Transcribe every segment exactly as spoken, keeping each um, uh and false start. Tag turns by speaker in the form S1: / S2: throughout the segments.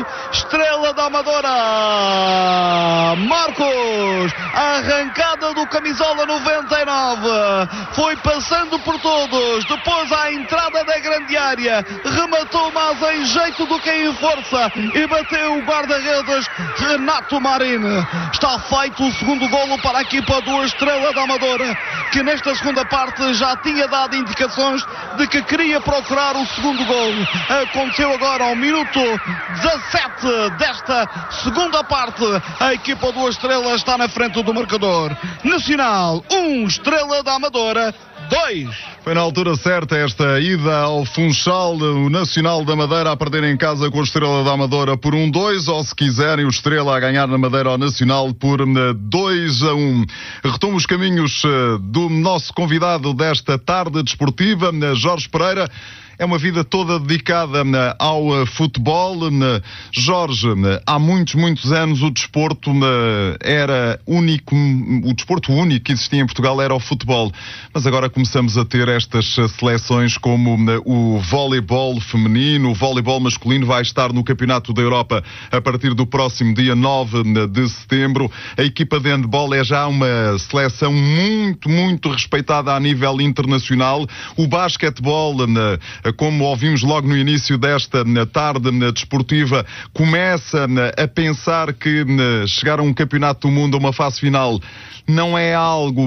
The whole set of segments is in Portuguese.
S1: do Estrela da Amadora. Marcos, arrancada do camisola noventa e nove, foi passando por todos, depois à entrada da grande área, rematou mais em jeito do que em força e bateu o guarda-redes Renato Marini. Está feito o segundo golo para a equipa do Estrela da Amadora, que nesta segunda parte já tinha dado indicações de que queria procurar o segundo golo. Aconteceu agora ao minuto dezassete desta segunda parte. A equipa do Estrela está na frente do marcador. Nacional um, Estrela da Amadora dois.
S2: Foi na altura certa esta ida ao Funchal, o Nacional da Madeira a perder em casa com a Estrela da Amadora por um dois, ou se quiserem o Estrela a ganhar na Madeira ao Nacional por dois a um. Retomo os caminhos do nosso convidado desta tarde desportiva, Jorge Pereira. É uma vida toda dedicada ao futebol. Jorge, há muitos, muitos anos o desporto era único, o desporto único que existia em Portugal era o futebol. Mas agora começamos a ter estas seleções como o voleibol feminino, o voleibol masculino vai estar no Campeonato da Europa a partir do próximo dia nove de setembro. A equipa de handball é já uma seleção muito, muito respeitada a nível internacional. O basquetebol, como ouvimos logo no início desta tarde desportiva, começa a pensar que chegar a um campeonato do mundo, a uma fase final, não é algo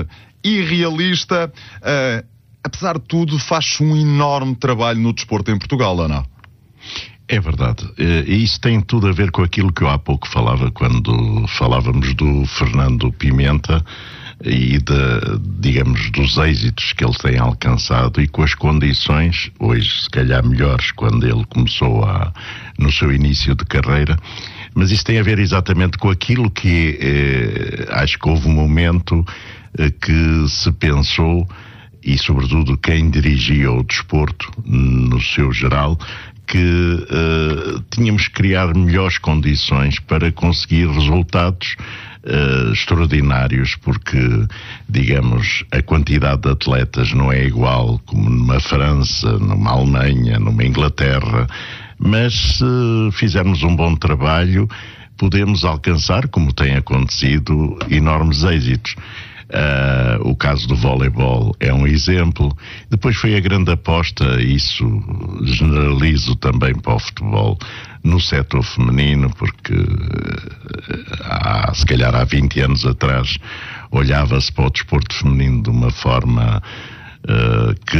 S2: irrealista. Apesar de tudo, faz-se um enorme trabalho no desporto em Portugal, ou não?
S3: É verdade. E isso tem tudo a ver com aquilo que eu há pouco falava, quando falávamos do Fernando Pimenta e, de, digamos, dos êxitos que ele tem alcançado e com as condições, hoje se calhar melhores, quando ele começou a, no seu início de carreira. Mas isso tem a ver exatamente com aquilo que eh, acho que houve um momento eh, que se pensou, e sobretudo quem dirigia o desporto no seu geral, que uh, tínhamos que criar melhores condições para conseguir resultados uh, extraordinários, porque, digamos, a quantidade de atletas não é igual como numa França, numa Alemanha, numa Inglaterra, mas se fizermos um bom trabalho, podemos alcançar, como tem acontecido, enormes êxitos. Uh, o caso do voleibol é um exemplo. Depois foi a grande aposta, isso generalizo também para o futebol, no setor feminino, porque uh, há, se calhar há vinte anos atrás olhava-se para o desporto feminino de uma forma Uh, que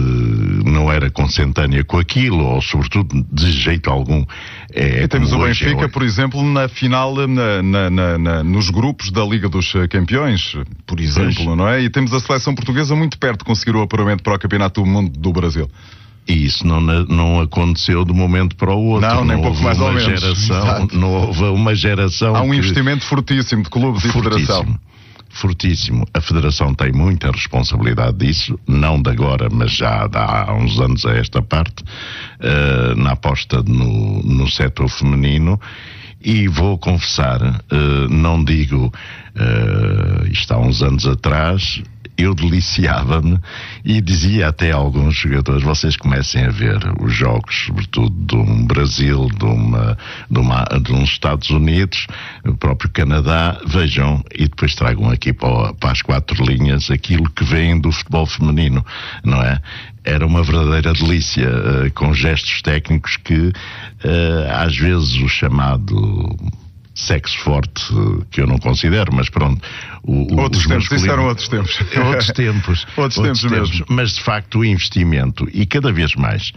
S3: não era consentânea com aquilo, ou sobretudo de jeito algum. É,
S2: e temos o Benfica,
S3: é...
S2: por exemplo, na final, na, na, na, na, nos grupos da Liga dos Campeões, por exemplo, pois. Não é? E temos a seleção portuguesa muito perto de conseguir o apuramento para o Campeonato do Mundo do Brasil.
S3: E isso não, não aconteceu de um momento para o outro.
S2: Não, nem não pouco mais ou menos.
S3: Geração, não houve uma geração.
S2: Há um
S3: que...
S2: investimento fortíssimo de clubes
S3: fortíssimo.
S2: E federação.
S3: Fortíssimo. A Federação tem muita responsabilidade disso, não de agora, mas já há uns anos a esta parte, uh, na aposta no, no setor feminino. E vou confessar, uh, não digo uh, isto há uns anos atrás, eu deliciava-me e dizia até a alguns jogadores: vocês comecem a ver os jogos, sobretudo de um Brasil, de, uma, de, uma, de uns Estados Unidos, o próprio Canadá, vejam e depois tragam aqui para, para as quatro linhas aquilo que vem do futebol feminino, não é? Era uma verdadeira delícia, uh, com gestos técnicos que uh, às vezes o chamado sexo forte, que eu não considero, mas pronto. O, o,
S2: outros tempos, isso eram outros tempos.
S3: Outros tempos.
S2: outros, outros tempos mesmo.
S3: Mas de facto o investimento, e cada vez mais,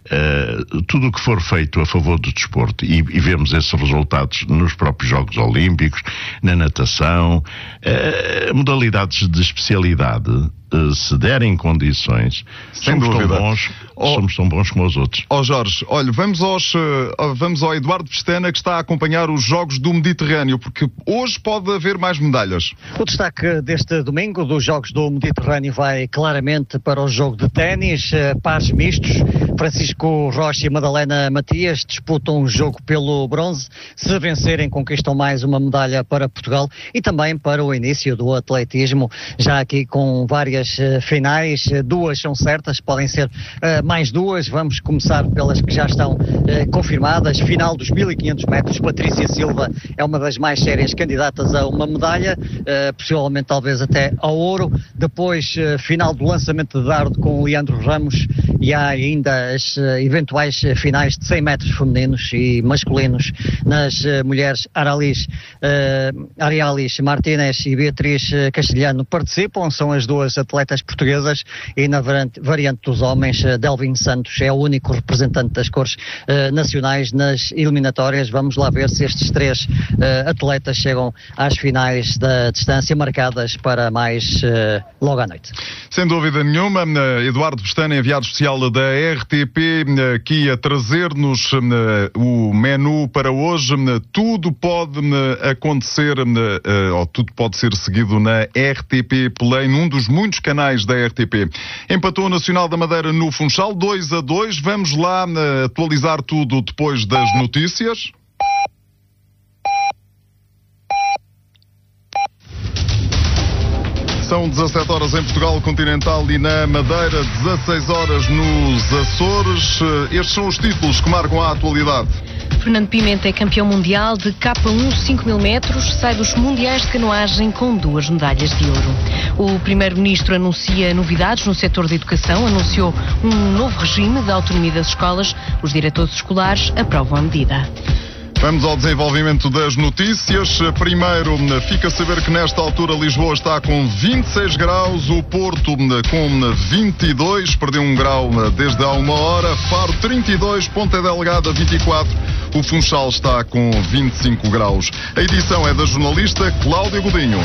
S3: uh, tudo o que for feito a favor do desporto, e, e vemos esses resultados nos próprios Jogos Olímpicos, na natação, uh, modalidades de especialidade, uh, se derem condições,
S2: sem
S3: somos
S2: dúvida.
S3: tão bons, oh, somos tão bons como os outros.
S2: Ó oh Jorge, olha, vamos, aos, uh, vamos ao Eduardo Pestana, que está a acompanhar os Jogos do Mediterrâneo, porque hoje pode haver mais medalhas.
S4: O destaque deste domingo dos Jogos do Mediterrâneo vai claramente para o jogo de ténis, pares mistos. Francisco Rocha e Madalena Matias disputam um jogo pelo bronze. Se vencerem, conquistam mais uma medalha para Portugal e também para o início do atletismo, já aqui com várias uh, finais. Duas são certas, podem ser uh, mais duas. Vamos começar pelas que já estão uh, confirmadas. Final dos mil e quinhentos metros, Patrícia Silva é uma das mais sérias candidatas a uma medalha, uh, possivelmente talvez até ao ouro. Depois, uh, final do lançamento de dardo com o Leandro Ramos, e há ainda as uh, eventuais uh, finais de cem metros femininos e masculinos nas uh, mulheres. Aralis, uh, Arialis Martínez e Beatriz uh, Castelhano participam, são as duas atletas portuguesas, e na variante, variante dos homens, uh, Delvin Santos é o único representante das cores uh, nacionais nas eliminatórias. Vamos lá ver se estes três uh, atletas chegam às finais da distância marcadas para mais uh, logo à noite.
S2: Sem dúvida nenhuma, Eduardo Pestana, enviado especial da R T P, aqui a trazer-nos o menu para hoje. Tudo pode acontecer, ou tudo pode ser seguido na R T P Play, num dos muitos canais da R T P. Empatou o Nacional da Madeira no Funchal, dois a dois. Vamos lá atualizar tudo depois das notícias. São dezassete horas em Portugal Continental e na Madeira, dezasseis horas nos Açores. Estes são os títulos que marcam a atualidade.
S5: Fernando Pimenta é campeão mundial de K um cinco mil metros, sai dos mundiais de canoagem com duas medalhas de ouro. O primeiro-ministro anuncia novidades no setor da educação, anunciou um novo regime de autonomia das escolas. Os diretores escolares aprovam a medida.
S2: Vamos ao desenvolvimento das notícias. Primeiro, fica a saber que nesta altura Lisboa está com vinte e seis graus, o Porto com vinte e dois, perdeu um grau desde há uma hora, Faro trinta e dois, Ponta Delgada vinte e quatro, o Funchal está com vinte e cinco graus. A edição é da jornalista Cláudia Godinho.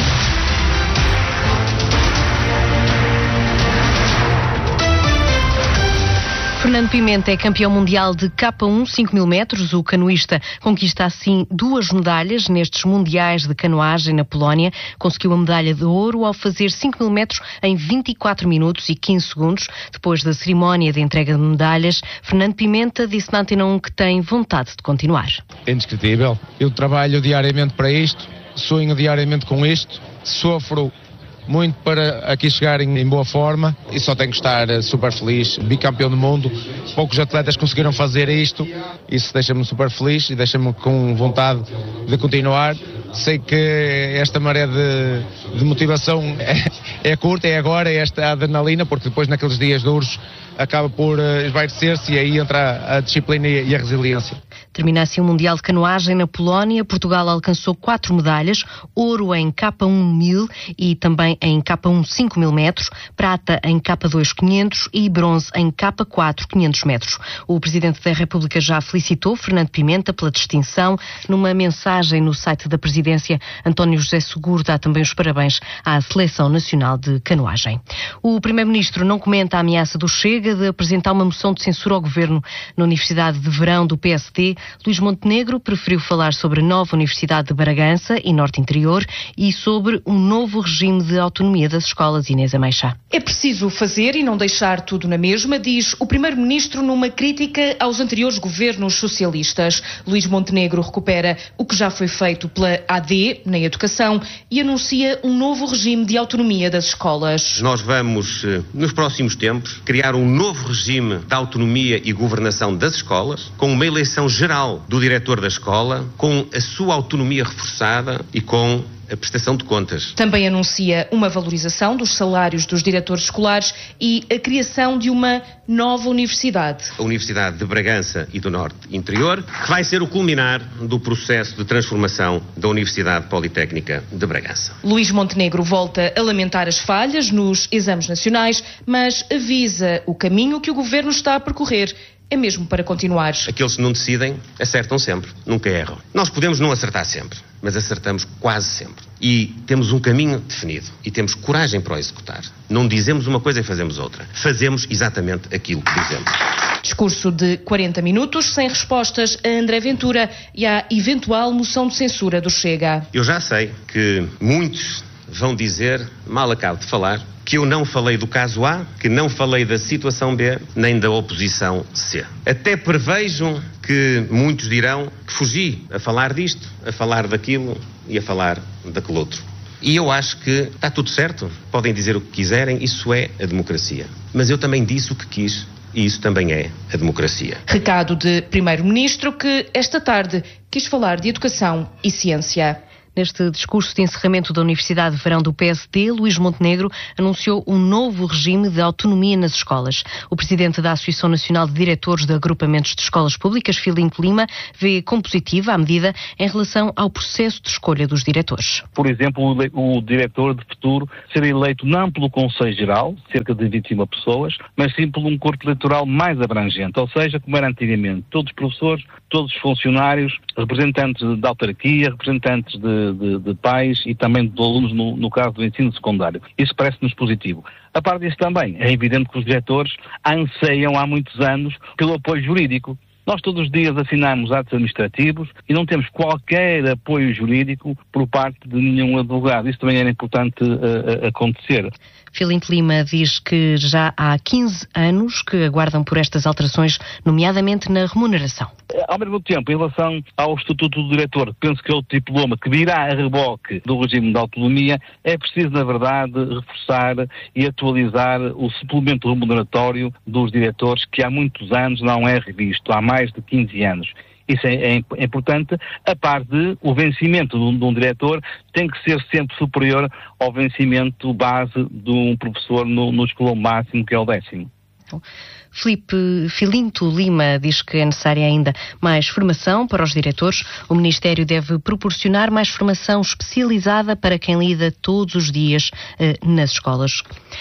S5: Fernando Pimenta é campeão mundial de K um cinco mil metros. O canoísta conquista assim duas medalhas nestes mundiais de canoagem na Polónia. Conseguiu a medalha de ouro ao fazer cinco mil metros em vinte e quatro minutos e quinze segundos. Depois da cerimónia de entrega de medalhas, Fernando Pimenta disse na Antena um que tem vontade de continuar.
S6: É indescritível. Eu trabalho diariamente para isto, sonho diariamente com isto, sofro muito para aqui chegarem em boa forma e só tenho que estar super feliz, bicampeão do mundo. Poucos atletas conseguiram fazer isto, isso deixa-me super feliz e deixa-me com vontade de continuar. Sei que esta maré de, de motivação é, é curta, é agora, é esta adrenalina, porque depois naqueles dias duros acaba por uh, esvaecer-se e aí entra a disciplina e a resiliência.
S5: Termina assim o Mundial de Canoagem na Polónia. Portugal alcançou quatro medalhas, ouro em K um mil e também em K um cinco mil metros, prata em K dois quinhentos e bronze em K quatro quinhentos metros. O Presidente da República já felicitou Fernando Pimenta pela distinção. Numa mensagem no site da Presidência, António José Seguro dá também os parabéns à Seleção Nacional de Canoagem. O Primeiro-Ministro não comenta a ameaça do Chega de apresentar uma moção de censura ao Governo. Na Universidade de Verão do P S D, Luís Montenegro preferiu falar sobre a nova Universidade de Bragança e Norte Interior e sobre um novo regime de autonomia das escolas. Inês Ameixa.
S7: É preciso fazer e não deixar tudo na mesma, diz o Primeiro-Ministro numa crítica aos anteriores governos socialistas. Luís Montenegro recupera o que já foi feito pela A D na educação e anuncia um novo regime de autonomia das escolas.
S8: Nós vamos, nos próximos tempos, criar um novo regime de autonomia e governação das escolas, com uma eleição geral do diretor da escola, com a sua autonomia reforçada e com a prestação de contas.
S7: Também anuncia uma valorização dos salários dos diretores escolares e a criação de uma nova universidade.
S8: A Universidade de Bragança e do Norte Interior, que vai ser o culminar do processo de transformação da Universidade Politécnica de Bragança.
S7: Luís Montenegro volta a lamentar as falhas nos exames nacionais, mas avisa o caminho que o governo está a percorrer. É mesmo para continuar.
S8: Aqueles que não decidem, acertam sempre, nunca erram. Nós podemos não acertar sempre, mas acertamos quase sempre. E temos um caminho definido e temos coragem para o executar. Não dizemos uma coisa e fazemos outra. Fazemos exatamente aquilo que dizemos.
S7: Discurso de quarenta minutos, sem respostas a André Ventura e à eventual moção de censura do Chega.
S8: Eu já sei que muitos vão dizer, mal acabo de falar, que eu não falei do caso A, que não falei da situação B, nem da oposição C. Até prevejo que muitos dirão que fugi a falar disto, a falar daquilo e a falar daquele outro. E eu acho que está tudo certo, podem dizer o que quiserem, isso é a democracia. Mas eu também disse o que quis. E isso também é a democracia.
S7: Recado de Primeiro-Ministro que esta tarde quis falar de educação e ciência.
S5: Neste discurso de encerramento da Universidade de Verão do P S D, Luís Montenegro anunciou um novo regime de autonomia nas escolas. O presidente da Associação Nacional de Diretores de Agrupamentos de Escolas Públicas, Filinto Lima, vê como positiva a medida em relação ao processo de escolha dos diretores.
S9: Por exemplo, o, o diretor de futuro será eleito não pelo Conselho Geral, cerca de vinte e uma pessoas, mas sim por um corpo eleitoral mais abrangente, ou seja, como era antigamente, todos os professores, todos os funcionários, representantes da autarquia, representantes de De, de pais e também de alunos no, no caso do ensino secundário. Isso parece-nos positivo. A parte disso também, é evidente que os diretores anseiam há muitos anos pelo apoio jurídico. Nós todos os dias assinamos atos administrativos e não temos qualquer apoio jurídico por parte de nenhum advogado. Isso também era importante uh, acontecer.
S5: Filinto Lima diz que já há quinze anos que aguardam por estas alterações, nomeadamente na remuneração.
S9: Ao mesmo tempo, em relação ao Estatuto do Diretor, penso que é outro diploma que virá a reboque do regime de autonomia, é preciso, na verdade, reforçar e atualizar o suplemento remuneratório dos diretores, que há muitos anos não é revisto, há mais de quinze anos. Isso é, é, é importante, a par de o vencimento de um, de um diretor tem que ser sempre superior ao vencimento base de um professor no, no escalão máximo, que é o décimo.
S5: Filipe Filinto Lima diz que é necessária ainda mais formação para os diretores. O Ministério deve proporcionar mais formação especializada para quem lida todos os dias eh, nas escolas.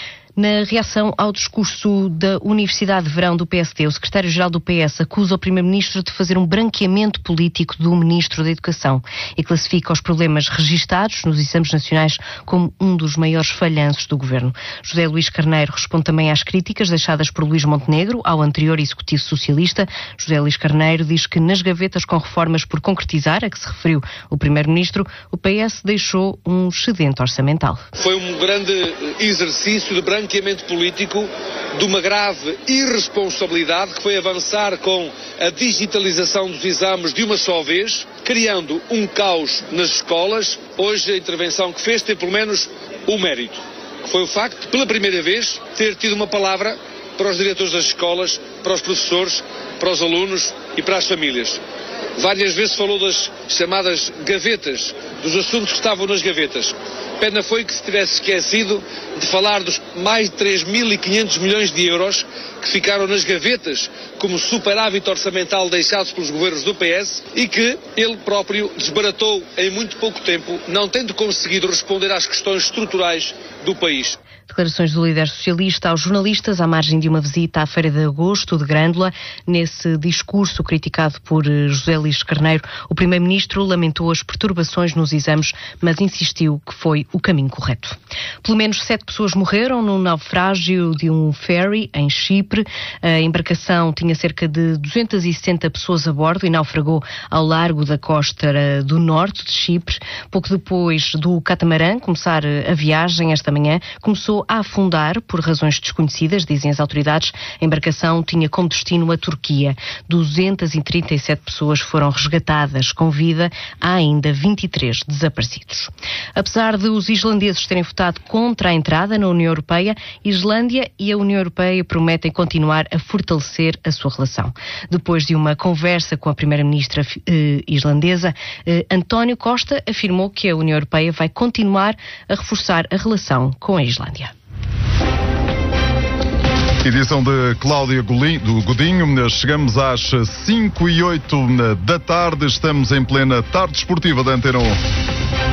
S5: Na reação ao discurso da Universidade de Verão do P S D, o secretário-geral do P S acusa o primeiro-ministro de fazer um branqueamento político do ministro da Educação e classifica os problemas registados nos exames nacionais como um dos maiores falhanços do governo. José Luís Carneiro responde também às críticas deixadas por Luís Montenegro ao anterior executivo socialista. José Luís Carneiro diz que nas gavetas com reformas por concretizar, a que se referiu o primeiro-ministro, o P S deixou um excedente orçamental.
S10: Foi um grande exercício de branqueamento político de uma grave irresponsabilidade que foi avançar com a digitalização dos exames de uma só vez, criando um caos nas escolas. Hoje a intervenção que fez tem pelo menos um mérito, que foi o facto de, pela primeira vez, ter tido uma palavra para os diretores das escolas, para os professores, para os alunos e para as famílias. Várias vezes falou das chamadas gavetas, dos assuntos que estavam nas gavetas. Pena foi que se tivesse esquecido de falar dos mais de três mil e quinhentos milhões de euros que ficaram nas gavetas como superávit orçamental deixados pelos governos do P S e que ele próprio desbaratou em muito pouco tempo, não tendo conseguido responder às questões estruturais do país.
S5: Declarações do líder socialista aos jornalistas à margem de uma visita à Feira de Agosto de Grândola. Nesse discurso criticado por José Luís Carneiro, o primeiro-ministro lamentou as perturbações nos exames, mas insistiu que foi o caminho correto. Pelo menos sete pessoas morreram no naufrágio de um ferry em Chipre. A embarcação tinha cerca de duzentas e sessenta pessoas a bordo e naufragou ao largo da costa do norte de Chipre. Pouco depois do catamarã começar a viagem esta manhã, começou a afundar por razões desconhecidas, dizem as autoridades. A embarcação tinha como destino a Turquia. duzentas e trinta e sete pessoas foram resgatadas com vida, há ainda vinte e três desaparecidos. Apesar de os islandeses terem votado contra a entrada na União Europeia, Islândia e a União Europeia prometem continuar a fortalecer a sua relação. Depois de uma conversa com a primeira-ministra eh, islandesa, eh, António Costa afirmou que a União Europeia vai continuar a reforçar a relação com a Islândia.
S2: Edição de Cláudia do Godinho. Chegamos às cinco e oito da tarde. Estamos em plena tarde esportiva da Antena um.